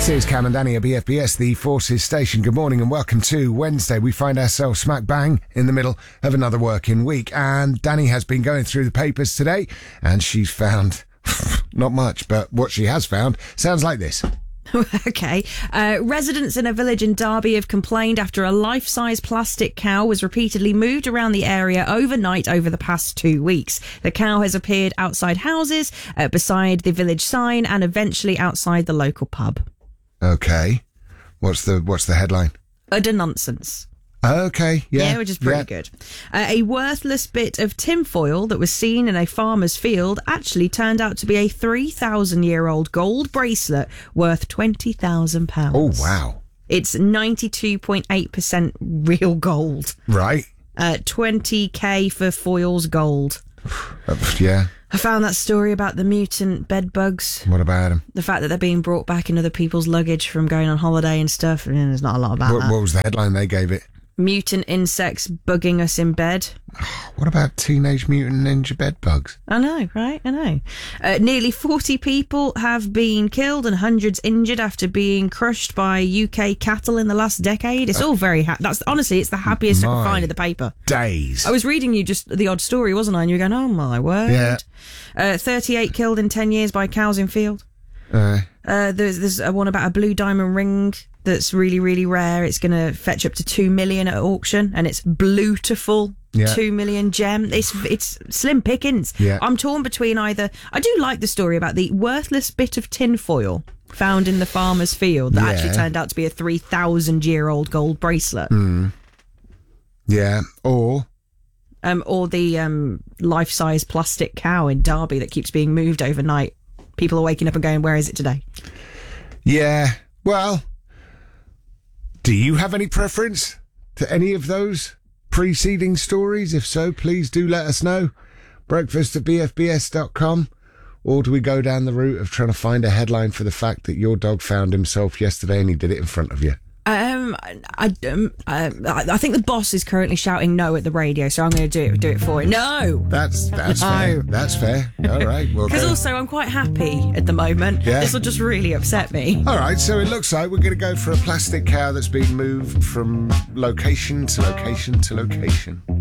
This is Cam and Danny at BFBS, the Forces Station. Good morning and welcome to Wednesday. We find ourselves smack bang in the middle of another working week. And Danny has been going through the papers today and she's found not much, but what she has found sounds like this. Okay. Residents in a village in Derby have complained after a life-size plastic cow was repeatedly moved around the area overnight over the past 2 weeks. The cow has appeared outside houses, beside the village sign, and eventually outside the local pub. Okay. What's the headline? Utter nonsense. Okay, yeah. Which is pretty good. A worthless bit of tinfoil that was seen in a farmer's field actually turned out to be a 3,000-year-old gold bracelet worth £20,000. Oh, wow. It's 92.8% real gold. Right. 20k for foils gold. Yeah. I found that story about the mutant bed bugs. What about them? The fact that they're being brought back in other people's luggage from going on holiday and stuff. And there's not a lot about that. What was the headline they gave it? Mutant insects bugging us in bed. What about Teenage Mutant Ninja Bedbugs? I know, right? I know. Nearly 40 people have been killed and hundreds injured after being crushed by UK cattle in the last decade. It's all very that's honestly, it's the happiest I could find in the paper. Days. I was reading you just the odd story, wasn't I? And you were going, oh my word. Yeah. 38 killed in 10 years by cows in field. There's one about a blue diamond ring that's really, really rare. It's going to fetch up to 2 million at auction, and it's beautiful. Yeah. 2 million gem. It's slim pickings. Yeah. I'm torn between either. I do like the story about the worthless bit of tinfoil found in the farmer's field that actually turned out to be a 3,000-year-old gold bracelet. Yeah. Or the life-size plastic cow in Derby that keeps being moved overnight. People are waking up and going, where is it today? Yeah. Well, do you have any preference to any of those preceding stories? If so, please do let us know. breakfast@bfbs.com. Or do we go down the route of trying to find a headline for the fact that your dog found himself yesterday and he did it in front of you? I think the boss is currently shouting no at the radio, so I'm going to do it for him. No! That's fair. That's fair. All right. Because also I'm quite happy at the moment. Yeah. This will just really upset me. All right, so it looks like we're going to go for a plastic cow that's been moved from location to location to location.